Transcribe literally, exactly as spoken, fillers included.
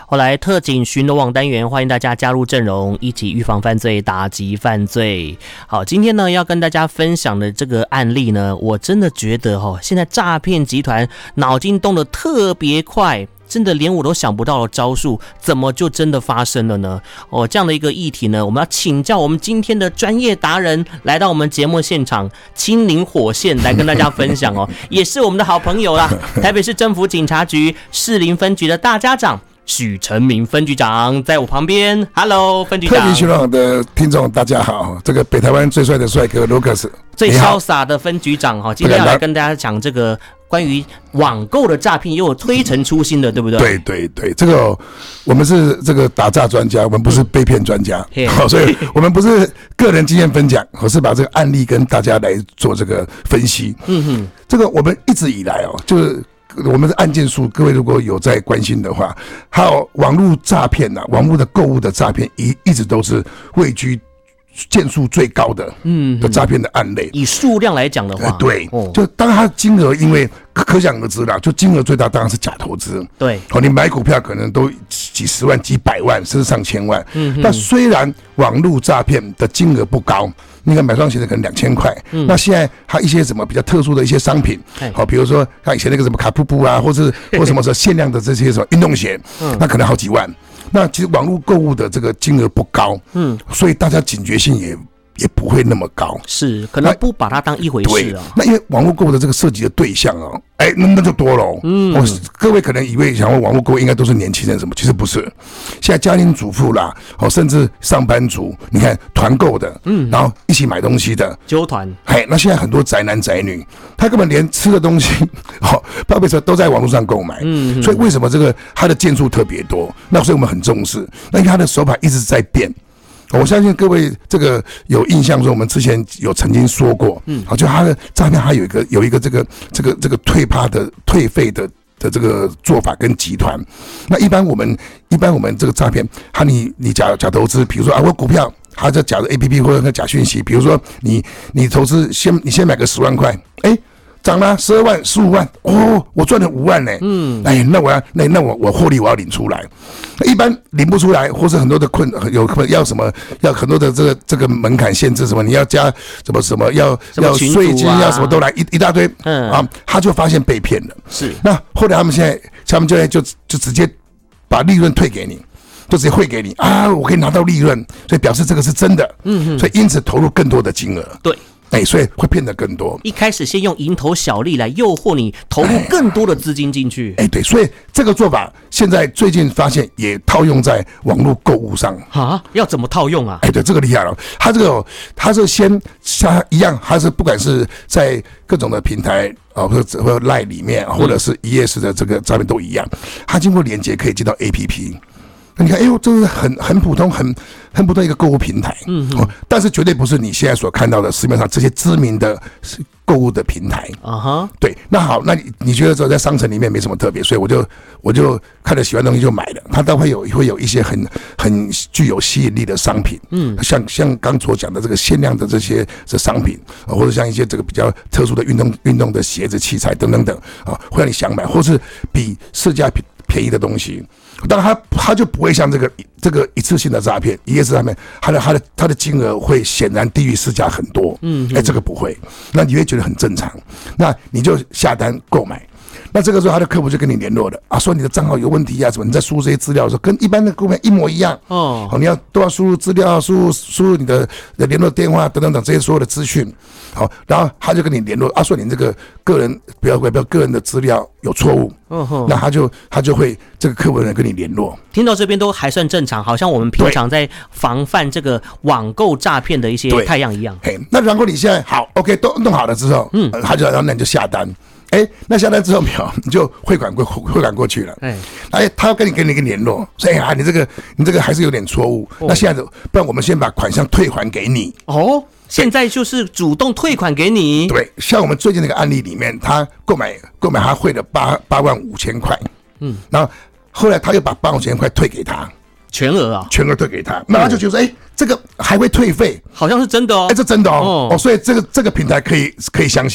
后来特警巡逻网单元，欢迎大家加入阵容，一起预防犯罪，打击犯罪。好，今天呢要跟大家分享的这个案例呢，我真的觉得哦，现在诈骗集团脑筋动得特别快。真的连我都想不到的招数，怎么就真的发生了呢？哦，这样的一个议题呢，我们要请教我们今天的专业达人来到我们节目现场，亲临火线来跟大家分享哦，也是我们的好朋友啦，台北市政府警察局士林分局的大家长许成明分局长在我旁边 ，Hello， 分局长。 特别巡逻网的听众大家好，这个北台湾最帅的帅哥 Lucas， 最潇洒的分局长哈，今天要来跟大家讲这个。关于网购的诈骗，又有推陈出新的，对不对？ 对对对，这个我们是这个打诈专家，我们不是被骗专家，嗯、所以我们不是个人经验分享，我是把这个案例跟大家来做这个分析。嗯哼，这个我们一直以来哦，就是我们的案件数，各位如果有在关心的话，还有网络诈骗呐，网络的购物的诈骗，一一直都是位居件数最高的嗯的诈骗的案例， 以数量来讲的话，呃、 对，哦、就当然它金额因为可想而知啦，就金额最大当然是假投资， 对， 哦，你买股票可能都几十万、几百万，甚至上千万，嗯，但虽然网络诈骗的金额不高，你看买双鞋子可能两千块，嗯，那现在它一些什么比较特殊的一些商品，好，比如说像以前那个什么卡布布啊，或是或什么什么限量的这些什么运动鞋，嗯，那可能好几万。那其实网络购物的这个金额不高，嗯，所以大家警觉性也也不会那么高， 是可能不把它当一回事啊。 那因为网络购物的这个涉及的对象哦，哎，那那就多了、哦。嗯、哦，各位可能以为想说网络购物应该都是年轻人什么，其实不是。现在家庭主妇啦，哦，甚至上班族，你看团购的，嗯，然后一起买东西的揪团， 哎，那现在很多宅男宅女，他根本连吃的东西，哦，泡杯车都在网络上购买，嗯，所以为什么这个他的件数特别多？那所以我们很重视，那因为他的手法一直在变。我相信各位这个有印象说，我们之前有曾经说过，嗯，好，就他的诈骗，他有一个有一个这个这个这个退趴的退费的的这个做法跟集团。那一般我们一般我们这个诈骗，他你你假假投资，比如说啊，我股票，他这假的 A P P 或者假讯息，比如说你你投资先你先买个十万块，哎、欸。涨了十二万、十五万，哦，我赚了五万呢。嗯，哎，那我要那那我我获利我要领出来，一般领不出来，或是很多的困有要什么要很多的这个这个门槛限制什么，你要加什么什么要、啊、要税金要什么都来一一大堆，嗯啊，他就发现被骗了。是，那后来他们现在他们就就就直接把利润退给你。就直接汇给你啊，我可以拿到利润，所以表示这个是真的，嗯，所以因此投入更多的金额， 对， 哎，所以会骗得更多。 一开始先用蝇头小利来诱惑你投入更多的资金进去， 哎，对，所以这个做法现在最近发现也套用在网络购物上啊，要怎么套用啊？ 哎，对，这个厉害了，他这个他是先像一样，他是不管是在各种的平台。哦，或者或者 LINE 里面，或者是一页式的这个诈骗都一样，它经过连结可以接到 A P P。那你看，哎呦，这是很很普通、很很普通一个购物平台，嗯，哦，但是绝对不是你现在所看到的市面上这些知名的购物的平台啊哈。对，那好，那你你觉得说在商城里面没什么特别，所以我就我就看了喜欢的东西就买了。它都会有会有一些很很具有吸引力的商品，嗯，像像刚所讲的这个限量的这些这商品，或者像一些这个比较特殊的运动运动的鞋子、器材等等等啊，会让你想买，或是比市价便宜的东西。当然他他就不会像这个这个一次性的诈骗，一夜式诈骗，他的他的他的金额会显然低于市价很多，嗯，哎、欸，这个不会，那你会觉得很正常，那你就下单购买。那这个时候他的客服就跟你联络了啊，说你的账号有问题啊，什么你在输入这些资料的时候，跟一般的购买一模一样哦，你要都要输入资料，输入输入你的联络电话等等等这些所有的资讯，好，然后他就跟你联络啊，说你这个个人不要不要个人的资料有错误，哦，那他就他就会这个客服人跟你联络。 听到这边都还算正常，好像我们平常在防范这个网购诈骗的一些太阳一样。 嘿，那然后你现在好 ，OK， 都弄好了之后，嗯，他就然后那你就下单。哎，那下单之后没有，你就汇款过汇款过去了。哎，哎，他要跟你跟你跟联络，所以啊，你这个你这个还是有点错误。哦、那现在不然我们先把款项退还给你。 哦，现在就是主动退款给你。 对，像我们最近那个案例里面，他购买购买他汇了八八万五千块，嗯，然后后来他又把八万五千块退给他。 全额啊， 全额退给他，那他就觉得，哎、欸，这个还会退费， 好像是真的哦， 哎、欸，这真的哦，哦，哦所以这个这个平台可以可以相信。